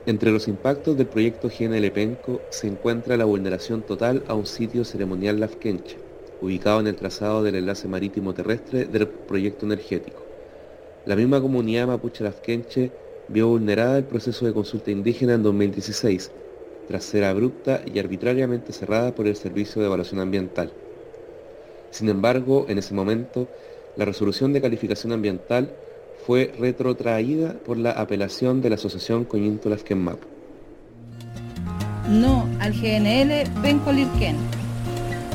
Entre los impactos del proyecto GNL Penco se encuentra la vulneración total a un sitio ceremonial lafkenche, ubicado en el trazado del enlace marítimo terrestre del proyecto energético. La misma comunidad mapuche lafkenche vio vulnerada el proceso de consulta indígena en 2016, tras ser abrupta y arbitrariamente cerrada por el Servicio de Evaluación Ambiental. Sin embargo, en ese momento, la resolución de calificación ambiental fue retrotraída por la apelación de la Asociación Coñinto Lafken Mapu. No al GNL Penco Lirquén.